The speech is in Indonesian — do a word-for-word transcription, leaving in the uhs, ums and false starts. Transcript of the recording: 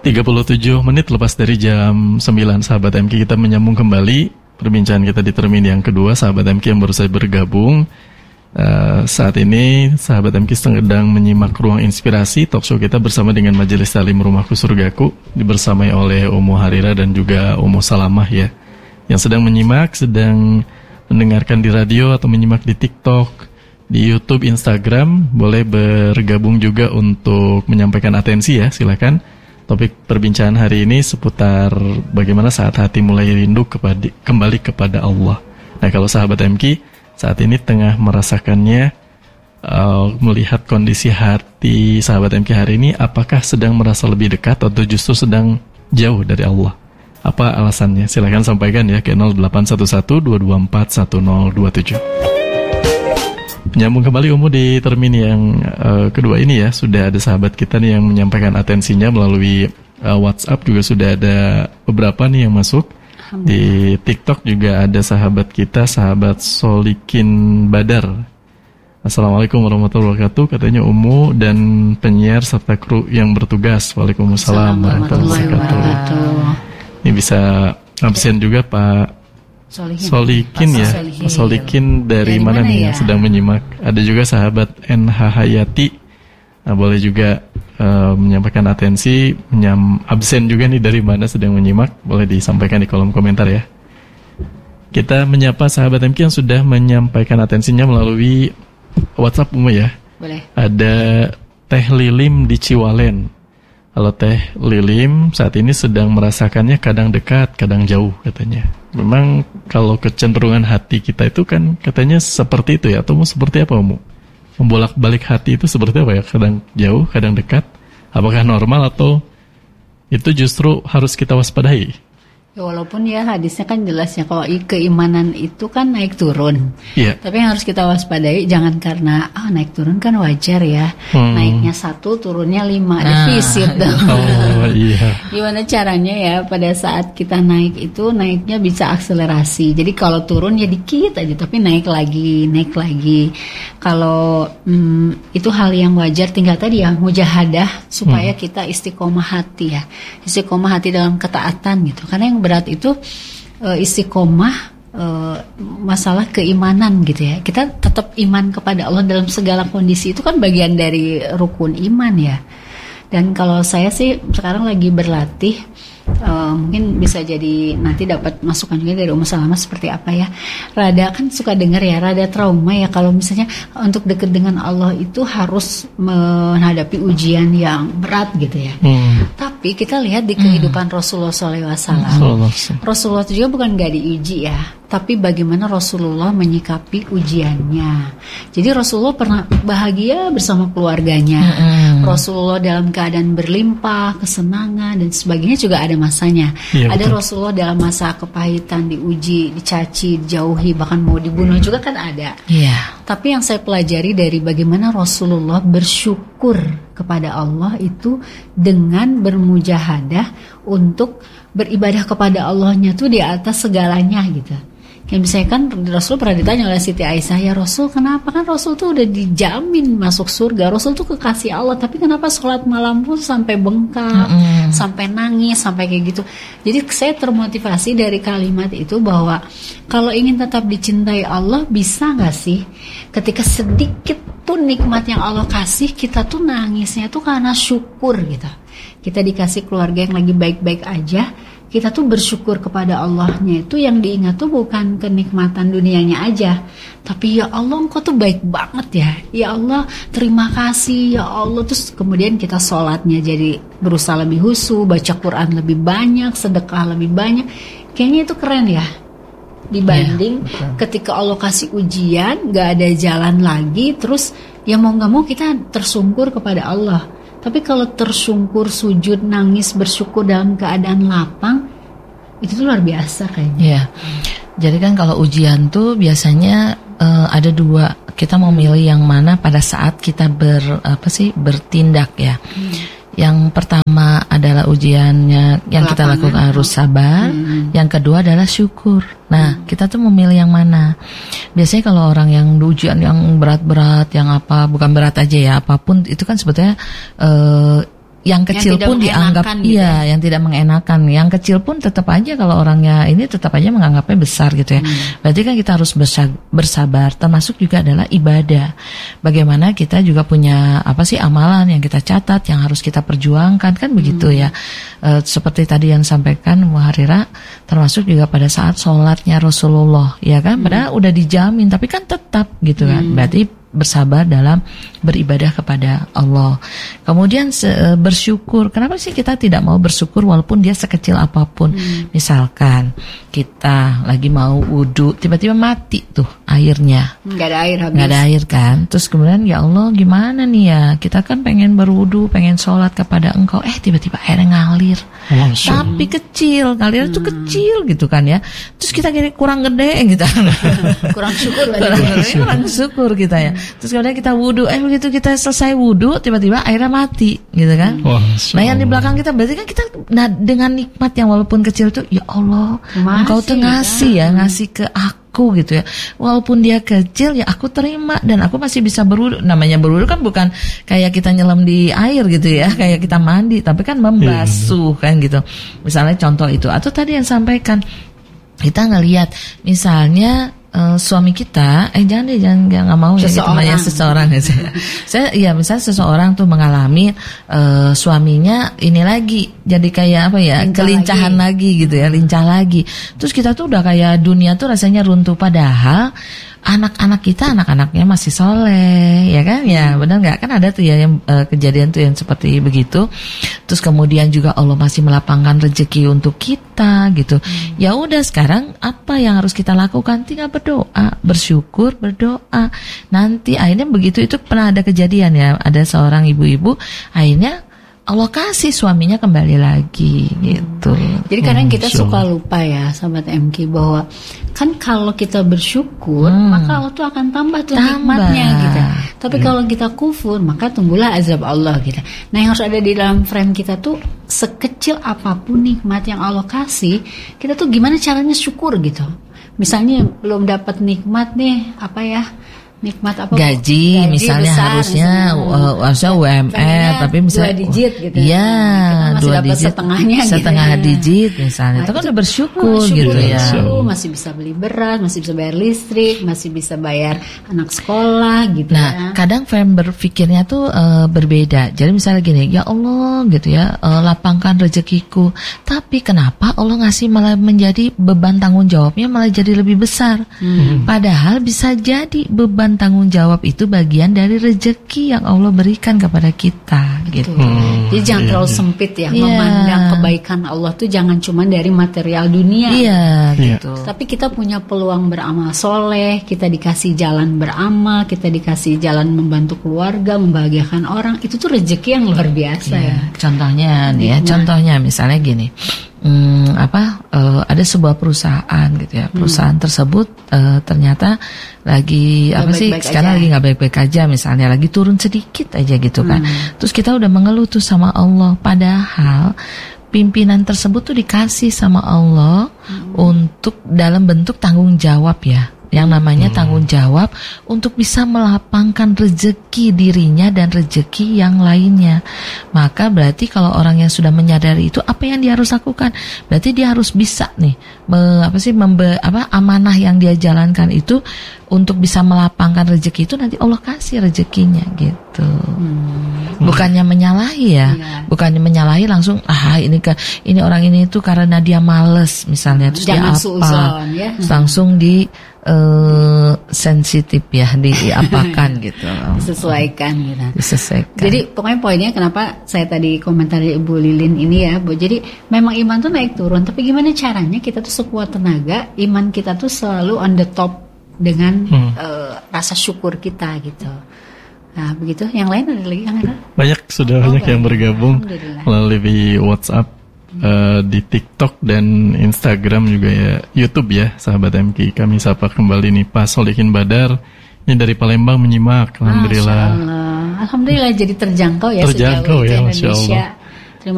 tiga puluh tujuh menit lepas dari jam sembilan, sahabat M K, kita menyambung kembali perbincangan kita di termin yang kedua. Sahabat M K yang baru saja bergabung, uh, saat ini sahabat M K sedang menyimak Ruang Inspirasi, talkshow kita bersama dengan Majelis Talim Rumahku Surgaku, dibersamai oleh Ummu Harira dan juga Ummu Salamah ya, yang sedang menyimak, sedang mendengarkan di radio atau menyimak di TikTok, di YouTube, Instagram. Boleh bergabung juga untuk menyampaikan atensi ya, silakan. Topik perbincangan hari ini seputar bagaimana saat hati mulai rindu kepada, kembali kepada Allah. Nah, kalau sahabat M K saat ini tengah merasakannya, uh, melihat kondisi hati sahabat M K hari ini, apakah sedang merasa lebih dekat atau justru sedang jauh dari Allah? Apa alasannya? Silakan sampaikan ya ke nol delapan satu satu dua dua empat satu nol dua tujuh. Menyambung kembali Umu di termin yang uh, kedua ini ya, sudah ada sahabat kita nih yang menyampaikan atensinya melalui uh, WhatsApp, juga sudah ada beberapa nih yang masuk. Di TikTok juga ada sahabat kita, sahabat Solikin Badar. Assalamualaikum warahmatullahi wabarakatuh, katanya Umu dan penyiar serta kru yang bertugas. Waalaikumsalam warahmatullahi wabarakatuh. Ini bisa absen juga Pak Solihin, Solikin ya, Solihin, Solikin dari, dari mana, mana nih ya? Yang sedang menyimak. Ada juga sahabat N H Hayati, nah, boleh juga uh, menyampaikan atensi, menyam, absen juga nih dari mana sedang menyimak, boleh disampaikan di kolom komentar ya. Kita menyapa sahabat M K yang sudah menyampaikan atensinya melalui WhatsApp Umu ya. Boleh. Ada Teh Lilim di Ciwalen. Kalau Teh Lilim saat ini sedang merasakannya kadang dekat, kadang jauh katanya. Memang kalau kecenderungan hati kita itu kan katanya seperti itu ya, atau mau seperti apa Umu? Membolak-balik hati itu seperti apa ya? Kadang jauh, kadang dekat. Apakah normal atau itu justru harus kita waspadai? Ya, walaupun ya hadisnya kan jelas ya, kalau keimanan itu kan naik turun. Yeah. Tapi yang harus kita waspadai jangan karena ah, naik turun kan wajar ya. Hmm. Naiknya satu, turunnya lima, nah. Defisit dong. Oh, iya. Gimana caranya ya pada saat kita naik itu naiknya bisa akselerasi. Jadi kalau turun ya dikit aja, tapi naik lagi, naik lagi. Kalau hmm, itu hal yang wajar, tinggal tadi ya mujahadah supaya hmm. kita istiqomah hati ya, istiqomah hati dalam ketaatan gitu. Karena yang berat itu uh, istiqomah uh, masalah keimanan gitu ya. Kita tetap iman kepada Allah dalam segala kondisi, itu kan bagian dari rukun iman ya. Dan kalau saya sih sekarang lagi berlatih, uh, mungkin bisa jadi nanti dapat masukan juga dari Ummu Salamah seperti apa ya. Rada kan suka dengar ya, rada trauma ya kalau misalnya untuk dekat dengan Allah itu harus menghadapi ujian yang berat gitu ya. Hmm. Tapi kita lihat di kehidupan hmm. Rasulullah shallallahu alaihi wasallam, Rasulullah itu juga bukan gak diuji ya, tapi bagaimana Rasulullah menyikapi ujiannya. Jadi Rasulullah pernah bahagia bersama keluarganya. Hmm. Rasulullah dalam keadaan berlimpah, kesenangan dan sebagainya juga ada masanya. Ya, ada betul. Rasulullah dalam masa kepahitan, diuji, dicaci, dijauhi, bahkan mau dibunuh juga kan ada. Ya. Tapi yang saya pelajari dari bagaimana Rasulullah bersyukur kepada Allah itu dengan bermujahadah untuk beribadah kepada Allahnya tuh di atas segalanya gitu. Kayak misalnya kan Rasul pernah ditanya oleh Siti Aisyah, ya Rasul kenapa, kan Rasul tuh udah dijamin masuk surga, Rasul tuh kekasih Allah, tapi kenapa sholat malam pun sampai bengkak, mm-hmm. sampai nangis, sampai kayak gitu. Jadi saya termotivasi dari kalimat itu bahwa kalau ingin tetap dicintai Allah, bisa gak sih ketika sedikit pun nikmat yang Allah kasih, kita tuh nangisnya tuh karena syukur gitu. Kita dikasih keluarga yang lagi baik-baik aja, kita tuh bersyukur kepada Allahnya. Itu yang diingat tuh bukan kenikmatan dunianya aja, tapi ya Allah engkau tuh baik banget ya, ya Allah terima kasih ya Allah. Terus kemudian kita sholatnya jadi berusaha lebih husu, baca Quran lebih banyak, sedekah lebih banyak. Kayaknya itu keren ya, dibanding ya, ketika Allah kasih ujian gak ada jalan lagi, terus ya mau gak mau kita tersungkur kepada Allah. Tapi kalau tersungkur, sujud, nangis, bersyukur dalam keadaan lapang, itu tuh luar biasa kayaknya. Iya. Jadi kan kalau ujian tuh biasanya uh, ada dua. Kita mau milih yang mana pada saat kita ber apa sih bertindak ya. Hmm. Yang pertama adalah ujiannya yang Lapangan. Kita lakukan harus sabar. Hmm. Yang kedua adalah syukur. Nah, hmm. kita tuh memilih yang mana? Biasanya kalau orang yang ujian yang berat-berat, yang apa, bukan berat aja ya, apapun itu kan sebetulnya uh, yang kecil yang pun dianggap gitu. Iya, yang tidak mengenakan. Yang kecil pun tetap aja kalau orangnya ini tetap aja menganggapnya besar gitu ya. Hmm. Berarti kan kita harus bersabar. Termasuk juga adalah ibadah. Bagaimana kita juga punya apa sih amalan yang kita catat, yang harus kita perjuangkan kan begitu hmm. ya. E, seperti tadi yang sampaikan Muharira, termasuk juga pada saat sholatnya Rasulullah, ya kan. Hmm. Padahal udah dijamin, tapi kan tetap gitu kan. Hmm. Berarti bersabar dalam beribadah kepada Allah. Kemudian se- bersyukur. Kenapa sih kita tidak mau bersyukur walaupun dia sekecil apapun? Hmm. Misalkan kita lagi mau wudhu, tiba-tiba mati tuh airnya. Nggak ada air habis. Nggak ada air kan. Terus kemudian ya Allah gimana nih ya? Kita kan pengen berwudhu, pengen sholat kepada Engkau. Eh tiba-tiba airnya ngalir. Langsung. Tapi kecil, ngalir itu hmm. kecil gitu kan ya. Terus kita kira kurang gede gitu. kurang syukur. kurang, kurang syukur kita ya. Terus kemudian kita wudhu, eh begitu kita selesai wudhu, tiba-tiba airnya mati, gitu kan? Oh, nah yang di belakang kita berarti kan kita, nah dengan nikmat yang walaupun kecil itu, ya Allah, masih, Engkau tuh ngasih ya, ngasih ke aku gitu ya. Walaupun dia kecil, ya aku terima dan aku masih bisa berwudhu. Namanya berwudhu kan bukan kayak kita nyelam di air gitu ya, kayak kita mandi, tapi kan membasuh kan gitu. Misalnya contoh itu, atau tadi yang sampaikan kita ngelihat misalnya Uh, suami kita, eh jangan deh, jangan nggak mau ya gitu, ya seseorang ya. Saya, ya misalnya seseorang tuh mengalami uh, suaminya ini lagi, jadi kayak apa ya, lincah kelincahan lagi. lagi gitu ya, lincah lagi. Terus kita tuh udah kayak dunia tuh rasanya runtuh, padahal anak-anak kita, anak-anaknya masih soleh, ya kan? Ya benar nggak? Kan ada tuh ya yang uh, kejadian tuh yang seperti begitu. Terus kemudian juga Allah masih melapangkan rezeki untuk kita gitu. Hmm. Ya udah sekarang apa yang harus kita lakukan? Tinggal berdoa, bersyukur, berdoa. Nanti akhirnya begitu, itu pernah ada kejadian ya, ada seorang ibu-ibu akhirnya Allah kasih suaminya kembali lagi gitu. Jadi kadang kita hmm, suka lupa ya sahabat M K bahwa kan kalau kita bersyukur hmm. maka Allah tuh akan tambah tuh tambah. nikmatnya gitu. Tapi hmm. kalau kita kufur maka tunggulah azab Allah gitu. Nah yang harus ada di dalam frame kita tuh sekecil apapun nikmat yang Allah kasih, kita tuh gimana caranya syukur gitu. Misalnya belum dapat nikmat nih apa ya? Nikmat apa? Gaji, gaji misalnya besar, harusnya uh, harusnya U M R, tapi misalnya dua digit gitu. Iya, dua digit, setengahnya setengah gitu. digit misalnya. Nah, itu kan udah bersyukur oh, gitu ya. Itu masih bisa beli beras, masih bisa bayar listrik, masih bisa bayar anak sekolah gitu. Nah, ya. kadang frame berpikirnya tuh uh, berbeda. Jadi misalnya gini, ya Allah gitu ya, uh, lapangkan rezekiku. Tapi kenapa Allah ngasih malah menjadi beban tanggung jawabnya malah jadi lebih besar? Hmm. Padahal bisa jadi beban tanggung jawab itu bagian dari rezeki yang Allah berikan kepada kita gitu. Hmm, Jadi jangan iya, terlalu iya. sempit ya yeah. memandang kebaikan Allah tuh jangan cuma dari material dunia. Iya yeah, gitu. Tapi kita punya peluang beramal soleh, kita dikasih jalan beramal, kita dikasih jalan membantu keluarga, membahagiakan orang. Itu tuh rezeki yang luar biasa yeah. ya. Contohnya nih ya, nah. contohnya misalnya gini. Hmm, apa uh, ada sebuah perusahaan gitu ya, perusahaan hmm. tersebut uh, ternyata lagi gak apa sih sekarang aja. lagi nggak baik-baik aja, misalnya lagi turun sedikit aja gitu kan. hmm. Terus kita udah mengeluh tuh sama Allah, padahal pimpinan tersebut tuh dikasih sama Allah hmm. untuk dalam bentuk tanggung jawab ya, yang namanya hmm. tanggung jawab untuk bisa melapangkan rezeki dirinya dan rezeki yang lainnya. Maka berarti kalau orang yang sudah menyadari itu, apa yang dia harus lakukan? Berarti dia harus bisa nih, me, apa sih, membe, apa amanah yang dia jalankan itu untuk bisa melapangkan rezeki itu, nanti Allah kasih rezekinya gitu. Hmm. Bukannya menyalahi ya, ya. bukannya menyalahi langsung ah ini ke ini orang ini itu karena dia males misalnya, terus Jangan dia apa, suzon, ya. langsung di Uh, sensitif ya, diapakan gitu, disesuaikan gitu. Disesuaikan. Jadi pokoknya poinnya kenapa saya tadi komentar Ibu Lilin ini ya, Bu. Jadi memang iman tuh naik turun, tapi gimana caranya kita tuh sekuat tenaga iman kita tuh selalu on the top dengan hmm. uh, rasa syukur kita gitu. Nah begitu. Yang lain ada lagi kan? Banyak sudah oh, banyak yang bergabung melalui WhatsApp. Uh, di TikTok dan Instagram juga ya, YouTube ya, sahabat M K. Kami sapa kembali nih Pak Solihin Badar, ini dari Palembang menyimak. Alhamdulillah. Alhamdulillah jadi terjangkau ya. Terjangkau ya, Masya Allah.